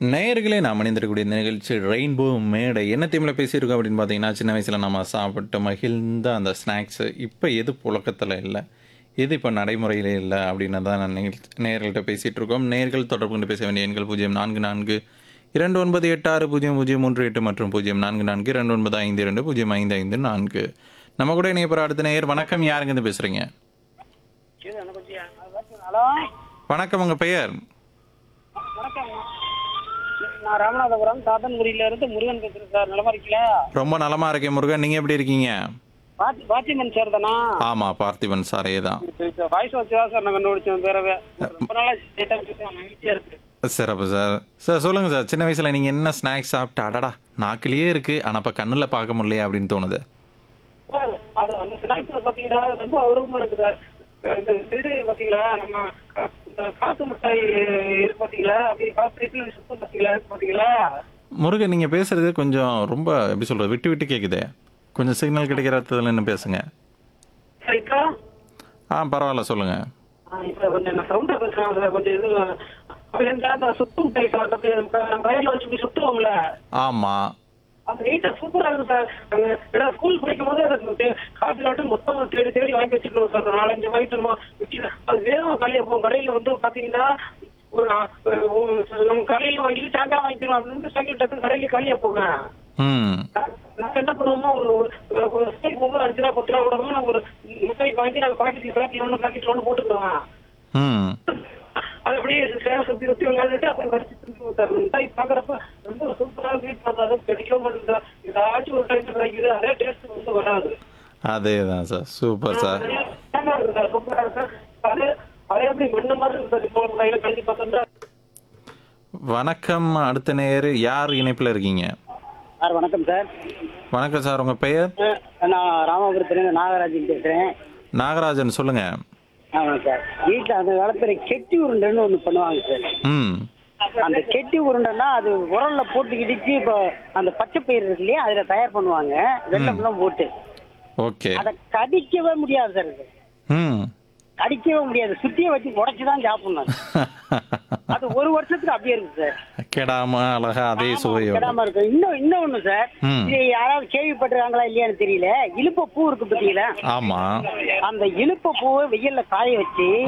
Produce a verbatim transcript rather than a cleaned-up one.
நேயர்களே நாம் இணைந்திருக்கக்கூடிய இந்த நிகழ்ச்சி ரெயின்போ மேடை என்ன தீமில் பேசியிருக்கோம் அப்படின்னு பார்த்தீங்கன்னா சின்ன வயசில் நம்ம சாப்பிட்டு மகிழ்ந்த அந்த ஸ்நாக்ஸு இப்போ எது புழக்கத்தில் இல்லை எது இப்போ நடைமுறையிலே இல்லை அப்படின்னு தான் நான் நிகழ்ச்சி நேயர்கள்ட்ட பேசிகிட்டு இருக்கோம். நேயர்கள் தொடர்பு கொண்டு பேச வேண்டிய எண்கள் பூஜ்ஜியம் நான்கு நான்கு இரண்டு ஒன்பது எட்டு ஆறு பூஜ்ஜியம் பூஜ்ஜியம் மூன்று எட்டு மற்றும் பூஜ்ஜியம் நான்கு நான்கு இரண்டு ஒன்பது ஐந்து இரண்டு பூஜ்ஜியம் ஐந்து ஐந்து நான்கு. நம்ம கூட இணைய போகிற அடுத்த நேயர் வணக்கம், யாருங்கன்னு பேசுகிறீங்க? ஹலோ வணக்கம், உங்கள் பெயர்? வணக்கம், நான் ராமநாதபுரம் சாத்தன்குடியில இருந்து முருகன் பேசுறேன் சார். நிலமா இருக்கீங்களா? ரொம்ப நலமாக இருக்கேன் முருகன், நீங்கள் எப்படி இருக்கீங்க? பாத்தி பாத்திமன் சார் தானா? ஆமாம், பார்த்திபன் சாரே தான். வாய்ஸ் வச்சு தான் சார் நான் கண்டுபிடிச்சேன். பேரவே ரொம்ப நாளா மகிழ்ச்சியா இருக்கு. சிறப்பு சார். சார் சொல்லுங்கள் சார், சின்ன வயசில் நீங்கள் என்ன ஸ்நாக்ஸ் சாப்பிட்டு அடடா நாக்கிலேயே இருக்குது ஆனால் இப்போ கண்ணில் பார்க்க முடியலையே அப்படின்னு தோணுது? சார், அது அந்த ஸ்நாக்ஸ் பார்த்தீங்கன்னா ரொம்ப அருவமா இருக்கு சார். இந்த இது பார்த்தீங்களா, நம்ம இந்த காத்து மிட்டாய் இருக்கு பார்த்தீங்களா, அப்படி காத்து சுத்தம் பார்த்தீங்களா பார்த்தீங்களா? முருகன், நீங்கள் பேசுகிறது கொஞ்சம் ரொம்ப எப்படி சொல்கிறது, விட்டு விட்டு கேட்குதே. கொஞ்சம் சிக்னல் கிடைக்கிற இடத்துல என்ன பேசுங்க. சரிக்கா? ஆ பரவாயில்ல, சொல்லுங்கள். இப்போ கொஞ்சம் நான் சவுண்டாக பேசுகிறேன் சார். கொஞ்சம் இது அந்த சுத்தம் மிட்டாய் சாப்பிட்டு வயலில் வச்சு சுத்துவோம்ல, ஆமாம். அந்த நீட்டா சூப்பரா இருக்கு சார். ஏன்னா ஸ்கூல் படிக்கும் போது எனக்கு காஃபி நாட்டு மொத்தம் தேடி தேடி வாங்கி வச்சுக்கணும் சார். ஒரு நாலஞ்சு வாங்கிட்டு நம்ம அது வேணும். கடையில போகும், கடையில வந்து பாத்தீங்கன்னா ஒரு நம்ம கடையில வாங்கி சாக்கா வாங்கிக்கணும் அப்படின்னு சாக்கி டக்கு கடையில கடையில போங்க. ம் நாங்க என்ன பண்ணுவோமோ ஒரு ஒரு ஸ்டேட் போகும்போது அஞ்சு ரூபா பத்து ரூபா விடவும் நாங்கள் ஒரு மிட்டாய் வாங்கி நாங்கள் பாக்கெட் பாக்கெட் ஒன்று பாக்கெட் ஒன்று போட்டுக்கிறோம். ம் அது அப்படியே சேவை சுத்தி சுத்தி விளையாண்டுட்டு அப்புறம் கடிச்சு திரும்பி சார். மிட்டாய் பாக்குறப்ப ரொம்ப சூப்பராக வீட் பார்த்தா கிடைக்க மாட்டேங்குது சார். ஏதாச்சும் ஒரு டைம் கிடைக்குது, அதே டேஸ்ட் வந்து வராது. அதே தான் சார், சூப்பர் சார். இருக்கு சார், சூப்பரா இருக்கு சார். அதே அதே எப்படி மண்ணு மாதிரி இருக்கு சார். இப்போ கையில கழிச்சு பார்த்தா. வணக்கம், அடுத்த நேயர் யார் இணைப்பில் இருக்கீங்க? சார் வணக்கம் சார். வணக்கம் சார், உங்கள் பெயர்? நான் ராமபுரத்துலேருந்து நாகராஜன் பேசுறேன். நாகராஜன், சொல்லுங்கள். ஆமாம் சார். வீட்டில் அந்த காலத்துல கெட்டி உருண்டைன்னு ஒன்று பண்ணுவாங்க சார். ம் அந்த கெட்டி உருண்டைன்னா அது உரல்ல போட்டு இடிச்சு இப்போ அந்த பச்சை பயிர் இருக்கு இல்லையா, அதில் தயார் பண்ணுவாங்க வெள்ளம்லாம் போட்டு. ஓகே. அதை கடிக்கவே முடியாது சார். இது ம் கடிக்கவே முடியாது, சுத்தியை வச்சு உடச்சி தான் சாப்பிடணும். அது ஒரு வருஷத்துக்கு அப்படியே இருக்கு சார். கெடாம அழகா அதே சுவையோட. கெடாம இருக்கு. இன்னும் இன்னொன்னு சார், ம். இது யாராவது கேள்விப்பட்டிருக்காங்களா இல்லையான்னு தெரியல. இலுப்ப பூ இருக்கு பார்த்தீங்களா? ஆமா. அந்த இலுப்ப பூவை வெயில்ல காய வச்சு